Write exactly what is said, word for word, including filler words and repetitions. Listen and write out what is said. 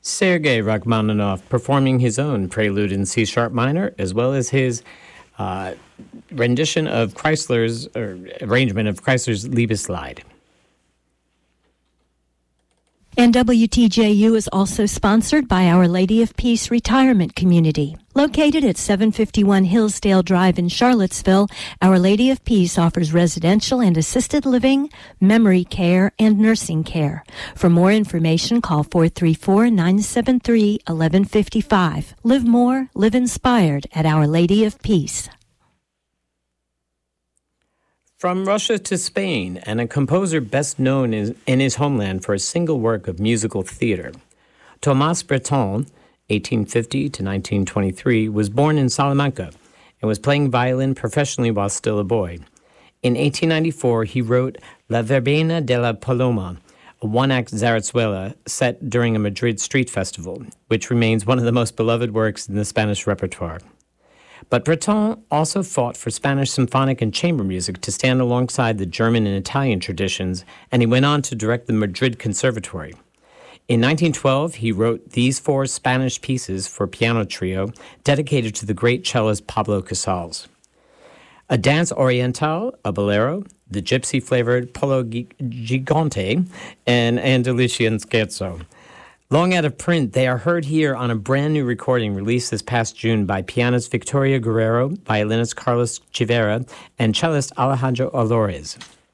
Sergei Rachmaninoff performing his own prelude in C sharp minor, as well as his uh, rendition of Chrysler's, or arrangement of Chrysler's Liebeslied. And W T J U is also sponsored by Our Lady of Peace Retirement Community. Located at seven fifty-one Hillsdale Drive in Charlottesville, Our Lady of Peace offers residential and assisted living, memory care, and nursing care. For more information, call four three four, nine seven three, one one five five. Live more, live inspired at Our Lady of Peace. From Russia to Spain, and a composer best known in his homeland for a single work of musical theater. Thomas Breton, eighteen fifty to nineteen twenty-three, was born in Salamanca and was playing violin professionally while still a boy. In eighteen ninety-four, he wrote La Verbena de la Paloma, a one-act zarzuela set during a Madrid street festival, which remains one of the most beloved works in the Spanish repertoire. But Breton also fought for Spanish symphonic and chamber music to stand alongside the German and Italian traditions, and he went on to direct the Madrid Conservatory. In nineteen twelve, he wrote these four Spanish pieces for piano trio dedicated to the great cellist Pablo Casals: a dance oriental, a bolero, the gypsy-flavored Polo Gigante, and Andalusian scherzo. Long out of print, they are heard here on a brand new recording released this past June by pianist Victoria Guerrero, violinist Carlos Chivera, and cellist Alejandro Olores.